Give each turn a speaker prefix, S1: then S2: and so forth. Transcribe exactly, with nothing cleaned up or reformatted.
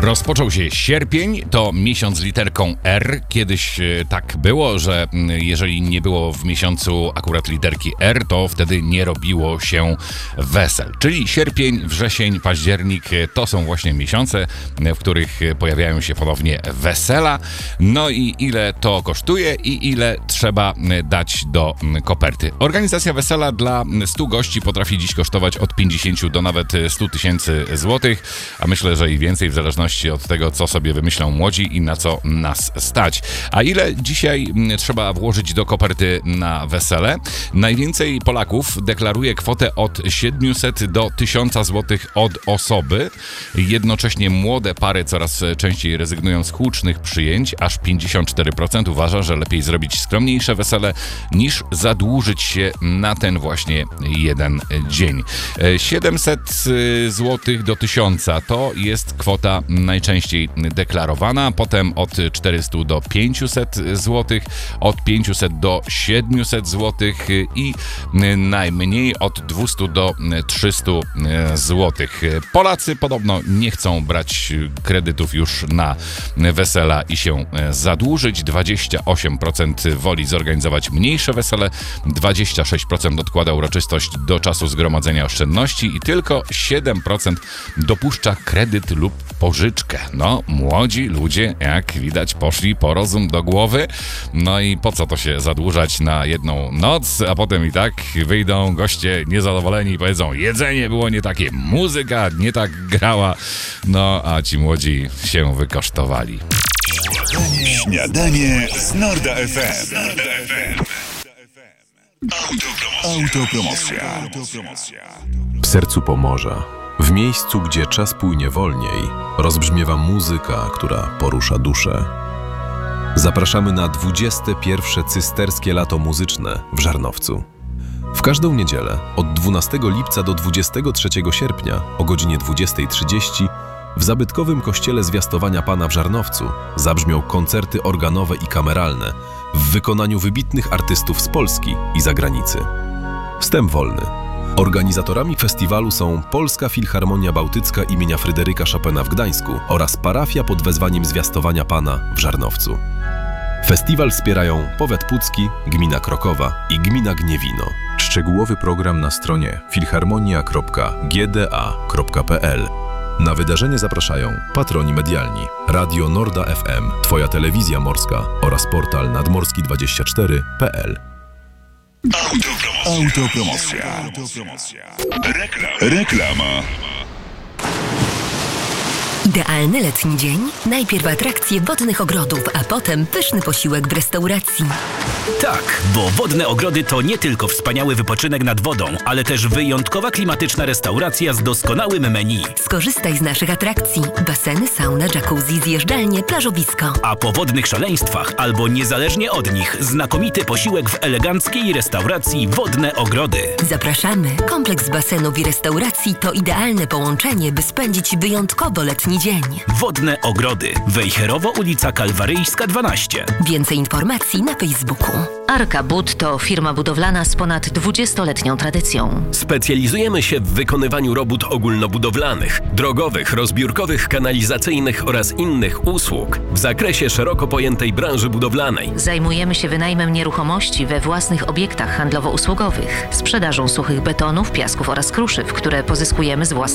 S1: Rozpoczął się sierpień, to miesiąc z literką R. Kiedyś tak było, że jeżeli nie było w miesiącu akurat literki R, to wtedy nie robiło się wesel. Czyli sierpień, wrzesień, październik to są właśnie miesiące, w których pojawiają się ponownie wesela. No i ile to kosztuje i ile trzeba dać do koperty. Organizacja wesela dla stu gości potrafi dziś kosztować od pięćdziesięciu do nawet stu tysięcy złotych, a myślę, że i więcej w zależności od tego, co sobie wymyślą młodzi i na co nas stać. A ile dzisiaj trzeba włożyć do koperty na wesele? Najwięcej Polaków deklaruje kwotę od siedmiuset do tysiąca złotych od osoby. Jednocześnie młode pary coraz częściej rezygnują z hucznych przyjęć. Aż pięćdziesiąt cztery procent uważa, że lepiej zrobić skromniejsze wesele niż zadłużyć się na ten właśnie jeden dzień. siedemset złotych do tysiąca to jest kwota najczęściej deklarowana, potem od czterystu do pięciuset złotych, od pięciuset do siedmiuset złotych i najmniej od dwieście do trzystu złotych. Polacy podobno nie chcą brać kredytów już na wesela i się zadłużyć. dwadzieścia osiem procent woli zorganizować mniejsze wesele, dwadzieścia sześć procent odkłada uroczystość do czasu zgromadzenia oszczędności i tylko siedem procent dopuszcza kredyt lub pożyczkę. No, młodzi ludzie, jak widać, poszli po rozum do głowy. No i po co to się zadłużać na jedną noc, a potem i tak wyjdą goście niezadowoleni i powiedzą, jedzenie było nie takie, muzyka nie tak grała, no a ci młodzi się wykosztowali.
S2: Śniadanie z Norda F M. Autopromocja. Autopromocja.
S3: W sercu Pomorza, w miejscu, gdzie czas płynie wolniej, rozbrzmiewa muzyka, która porusza duszę. Zapraszamy na dwudzieste pierwsze cysterskie lato muzyczne w Żarnowcu. W każdą niedzielę od dwunastego lipca do dwudziestego trzeciego sierpnia o godzinie dwudziestej trzydzieści w zabytkowym kościele Zwiastowania Pana w Żarnowcu zabrzmią koncerty organowe i kameralne w wykonaniu wybitnych artystów z Polski i zagranicy. Wstęp wolny. Organizatorami festiwalu są Polska Filharmonia Bałtycka imienia Fryderyka Chopina w Gdańsku oraz parafia pod wezwaniem Zwiastowania Pana w Żarnowcu. Festiwal wspierają Powiat Pucki, Gmina Krokowa i Gmina Gniewino. Szczegółowy program na stronie filharmonia kropka g d a kropka p l. Na wydarzenie zapraszają patroni medialni Radio Norda F M, Twoja telewizja morska oraz portal nadmorski dwadzieścia cztery kropka p l.
S2: Autopromocja. Autopromocja. Reklama. Reklama.
S4: Idealny letni dzień? Najpierw atrakcje wodnych ogrodów, a potem pyszny posiłek w restauracji.
S5: Tak, bo Wodne Ogrody to nie tylko wspaniały wypoczynek nad wodą, ale też wyjątkowa klimatyczna restauracja z doskonałym menu.
S4: Skorzystaj z naszych atrakcji. Baseny, sauna, jacuzzi, zjeżdżalnie, plażowisko.
S5: A po wodnych szaleństwach, albo niezależnie od nich, znakomity posiłek w eleganckiej restauracji Wodne Ogrody.
S4: Zapraszamy. Kompleks basenów i restauracji to idealne połączenie, by spędzić wyjątkowo letni dzień.
S5: Wodne Ogrody. Wejherowo, ulica Kalwaryjska dwanaście.
S4: Więcej informacji na Facebooku.
S6: Arka Bud to firma budowlana z ponad dwudziestoletnią tradycją.
S7: Specjalizujemy się w wykonywaniu robót ogólnobudowlanych, drogowych, rozbiórkowych, kanalizacyjnych oraz innych usług w zakresie szeroko pojętej branży budowlanej.
S6: Zajmujemy się wynajmem nieruchomości we własnych obiektach handlowo-usługowych, sprzedażą suchych betonów, piasków oraz kruszyw, które pozyskujemy z własnych